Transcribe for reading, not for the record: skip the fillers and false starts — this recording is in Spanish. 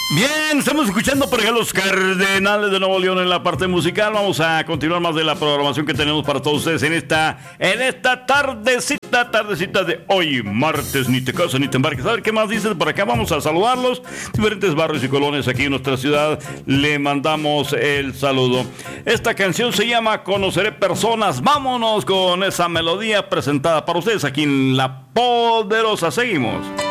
Bien, estamos escuchando por acá los Cardenales de Nuevo León en la parte musical. Vamos a continuar más de la programación que tenemos para todos ustedes en esta tardecita de hoy, martes. Ni te casas ni te embarques. A ver qué más dices por acá. Vamos a saludarlos. Diferentes barrios y colonias aquí en nuestra ciudad. Le mandamos el saludo. Esta canción se llama Conoceré Personas. Vámonos con esa melodía presentada para ustedes aquí en La Poderosa. Seguimos.